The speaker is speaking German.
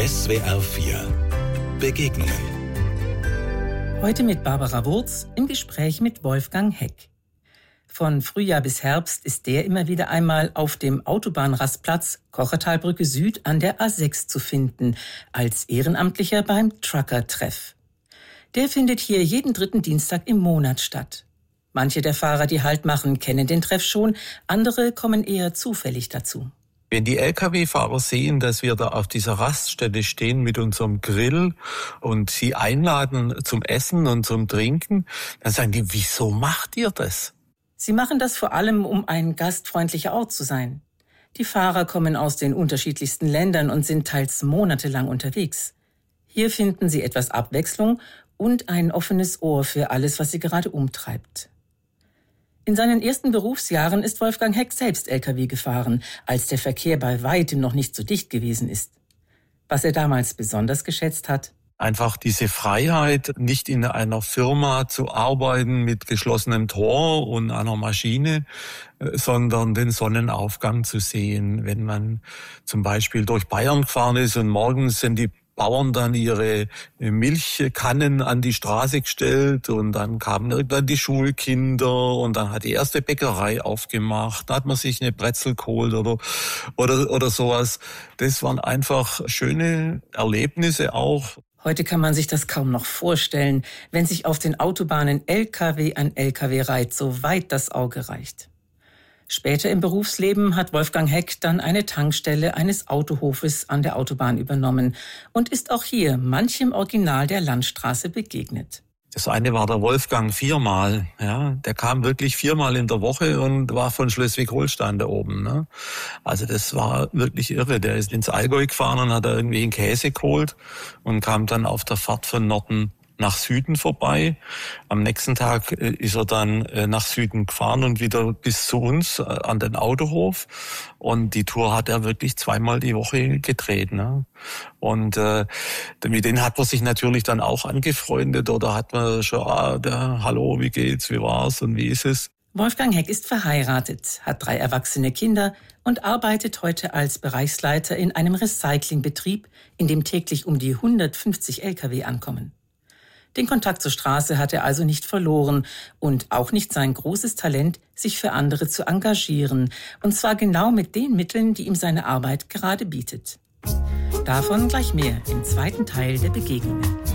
SWR 4 Begegnungen. Heute mit Barbara Wurz im Gespräch mit Wolfgang Heck. Von Frühjahr bis Herbst ist der immer wieder einmal auf dem Autobahnrastplatz Kochertalbrücke Süd an der A6 zu finden, als Ehrenamtlicher beim Trucker-Treff. Der findet hier jeden dritten Dienstag im Monat statt. Manche der Fahrer, die Halt machen, kennen den Treff schon, andere kommen eher zufällig dazu. Wenn die Lkw-Fahrer sehen, dass wir da auf dieser Raststätte stehen mit unserem Grill und sie einladen zum Essen und zum Trinken, dann sagen die, wieso macht ihr das? Sie machen das vor allem, um ein gastfreundlicher Ort zu sein. Die Fahrer kommen aus den unterschiedlichsten Ländern und sind teils monatelang unterwegs. Hier finden sie etwas Abwechslung und ein offenes Ohr für alles, was sie gerade umtreibt. In seinen ersten Berufsjahren ist Wolfgang Heck selbst Lkw gefahren, als der Verkehr bei weitem noch nicht so dicht gewesen ist. Was er damals besonders geschätzt hat: Einfach diese Freiheit, nicht in einer Firma zu arbeiten mit geschlossenem Tor und einer Maschine, sondern den Sonnenaufgang zu sehen. Wenn man zum Beispiel durch Bayern gefahren ist und morgens sind die Bauern dann ihre Milchkannen an die Straße gestellt und dann kamen irgendwann die Schulkinder und dann hat die erste Bäckerei aufgemacht, da hat man sich eine Brezel geholt oder sowas. Das waren einfach schöne Erlebnisse auch. Heute kann man sich das kaum noch vorstellen, wenn sich auf den Autobahnen Lkw an Lkw reiht, so weit das Auge reicht. Später im Berufsleben hat Wolfgang Heck dann eine Tankstelle eines Autohofes an der Autobahn übernommen und ist auch hier manchem Original der Landstraße begegnet. Das eine war der Wolfgang viermal, ja. Der kam wirklich 4-mal in der Woche und war von Schleswig-Holstein da oben, ne. Also das war wirklich irre. Der ist ins Allgäu gefahren und hat da irgendwie einen Käse geholt und kam dann auf der Fahrt von Norden nach Süden vorbei. Am nächsten Tag ist er dann nach Süden gefahren und wieder bis zu uns an den Autohof. Und die Tour hat er wirklich 2-mal die Woche gedreht, ne? Und mit denen hat man sich natürlich dann auch angefreundet oder hat man schon, hallo, wie geht's, wie war's und wie ist es? Wolfgang Heck ist verheiratet, hat 3 erwachsene Kinder und arbeitet heute als Bereichsleiter in einem Recyclingbetrieb, in dem täglich um die 150 Lkw ankommen. Den Kontakt zur Straße hat er also nicht verloren und auch nicht sein großes Talent, sich für andere zu engagieren. Und zwar genau mit den Mitteln, die ihm seine Arbeit gerade bietet. Davon gleich mehr im zweiten Teil der Begegnungen.